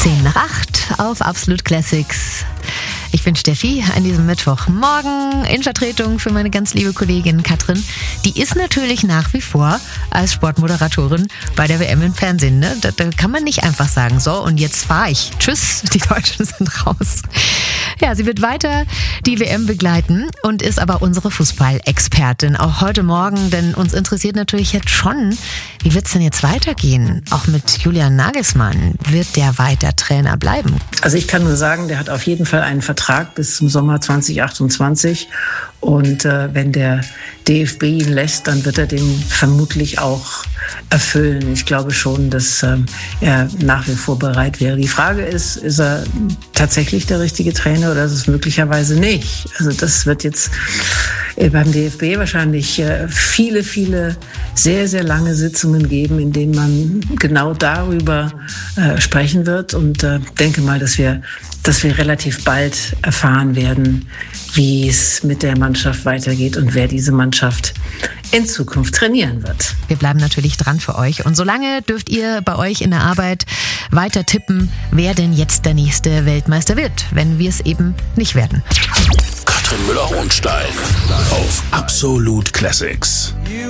7:10 auf Absolut Classics. Ich bin Steffi an diesem Mittwochmorgen in Vertretung für meine ganz liebe Kollegin Katrin. Die ist natürlich nach wie vor als Sportmoderatorin bei der WM im Fernsehen. Ne? Da kann man nicht einfach sagen, so und jetzt fahre ich. Tschüss, die Deutschen sind raus. Ja, sie wird weiter die WM begleiten und ist aber unsere Fußball-Expertin. Auch heute Morgen, denn uns interessiert natürlich jetzt schon, wie wird es denn jetzt weitergehen? Auch mit Julian Nagelsmann. Wird der weiter Trainer bleiben? Also ich kann nur sagen, der hat auf jeden Fall einen Vertrag bis zum Sommer 2028. Und wenn der DFB ihn lässt, dann wird er den vermutlich auch erfüllen. Ich glaube schon, dass er nach wie vor bereit wäre. Die Frage ist er tatsächlich der richtige Trainer oder ist es möglicherweise nicht? Also das wird jetzt beim DFB wahrscheinlich viele sehr, sehr lange Sitzungen geben, in denen man genau darüber sprechen wird. Und denke mal, dass wir relativ bald erfahren werden, wie es mit der Mannschaft weitergeht und wer diese Mannschaft in Zukunft trainieren wird. Wir bleiben natürlich dran für euch. Und solange dürft ihr bei euch in der Arbeit weiter tippen, wer denn jetzt der nächste Weltmeister wird, wenn wir es eben nicht werden. Katrin Müller-Hohenstein auf Absolut Classics.